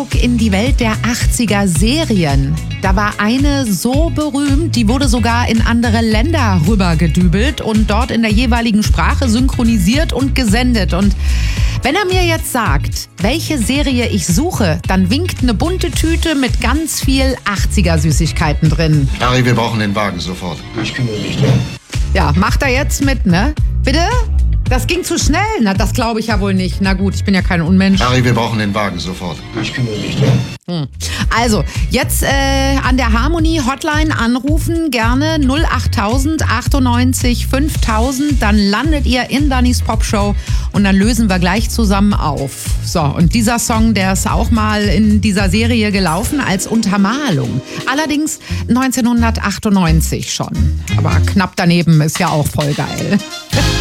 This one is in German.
In die Welt der 80er Serien. Da war eine so berühmt, die wurde sogar in andere Länder rübergedübelt und dort in der jeweiligen Sprache synchronisiert und gesendet. Und wenn er mir jetzt sagt, welche Serie ich suche, dann winkt eine bunte Tüte mit ganz viel 80er-Süßigkeiten drin. Harry, wir brauchen den Wagen sofort. Ich kümmere mich drum. Ja, macht er jetzt mit, ne? Bitte? Das ging zu schnell. Na, das glaube ich ja wohl nicht. Na gut, ich bin ja kein Unmensch. Harry, wir brauchen den Wagen sofort. Ich kümmere mich drum. Also, jetzt an der Harmony-Hotline anrufen, gerne 08000 98 5000. Dann landet ihr in Dannys Popshow und dann lösen wir gleich zusammen auf. So, und dieser Song, der ist auch mal in dieser Serie gelaufen als Untermalung. Allerdings 1998 schon. Aber knapp daneben ist ja auch voll geil.